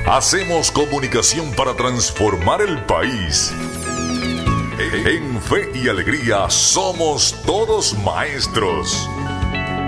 Hacemos comunicación para transformar el país. En Fe y Alegría somos todos maestros.